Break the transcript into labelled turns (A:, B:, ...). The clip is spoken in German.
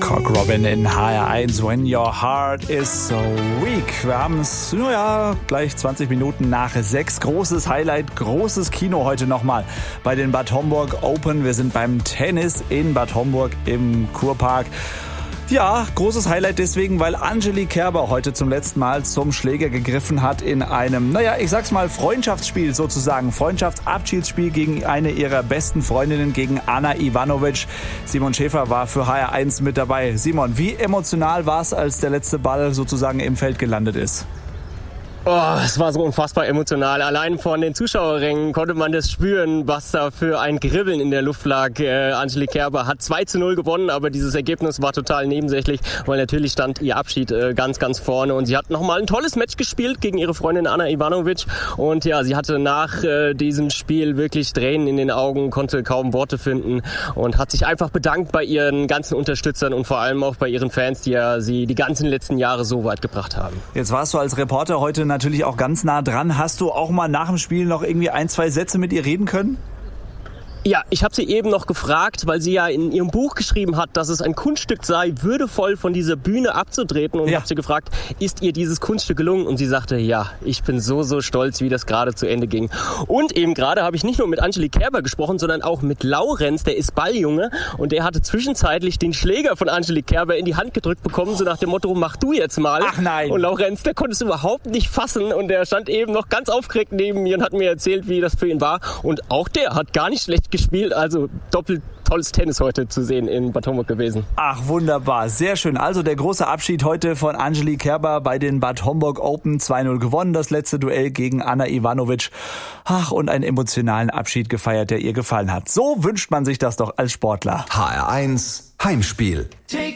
A: Cock Robin in HR1, When Your Heart is So Weak. Wir haben es, gleich 20 Minuten nach 6. Großes Highlight, großes Kino heute nochmal bei den Bad Homburg Open. Wir sind beim Tennis in Bad Homburg im Kurpark. Ja, großes Highlight deswegen, weil Angelique Kerber heute zum letzten Mal zum Schläger gegriffen hat in einem, Freundschaftsspiel sozusagen. Freundschaftsabschiedsspiel gegen eine ihrer besten Freundinnen, gegen Ana Ivanovic. Simon Schäfer war für HR1 mit dabei. Simon, wie emotional war es, als der letzte Ball sozusagen im Feld gelandet ist?
B: Oh, es war so unfassbar emotional. Allein von den Zuschauerrängen konnte man das spüren, was da für ein Kribbeln in der Luft lag. Angelique Kerber hat 2:0 gewonnen, aber dieses Ergebnis war total nebensächlich, weil natürlich stand ihr Abschied ganz, ganz vorne. Und sie hat nochmal ein tolles Match gespielt gegen ihre Freundin Ana Ivanovic. Und ja, sie hatte nach diesem Spiel wirklich Tränen in den Augen, konnte kaum Worte finden und hat sich einfach bedankt bei ihren ganzen Unterstützern und vor allem auch bei ihren Fans, die ja sie die ganzen letzten Jahre so weit gebracht haben.
A: Jetzt warst du als Reporter heute natürlich auch ganz nah dran. Hast du auch mal nach dem Spiel noch irgendwie 1-2 Sätze mit ihr reden können?
B: Ja, ich habe sie eben noch gefragt, weil sie ja in ihrem Buch geschrieben hat, dass es ein Kunststück sei, würdevoll von dieser Bühne abzutreten. Und ich habe sie gefragt, ist ihr dieses Kunststück gelungen? Und sie sagte, ja, ich bin so stolz, wie das gerade zu Ende ging. Und eben gerade habe ich nicht nur mit Angelique Kerber gesprochen, sondern auch mit Laurenz, der ist Balljunge. Und der hatte zwischenzeitlich den Schläger von Angelique Kerber in die Hand gedrückt bekommen, so nach dem Motto, mach du jetzt mal.
A: Ach nein.
B: Und Laurenz, der konnte es überhaupt nicht fassen. Und der stand eben noch ganz aufgeregt neben mir und hat mir erzählt, wie das für ihn war. Und auch der hat gar nicht schlecht gespielt, also doppelt tolles Tennis heute zu sehen in Bad Homburg gewesen.
A: Ach, wunderbar, sehr schön. Also der große Abschied heute von Angelique Kerber bei den Bad Homburg Open, 2:0 gewonnen, das letzte Duell gegen Ana Ivanovic. Ach, und einen emotionalen Abschied gefeiert, der ihr gefallen hat. So wünscht man sich das doch als Sportler.
C: HR1 Heimspiel.
D: Take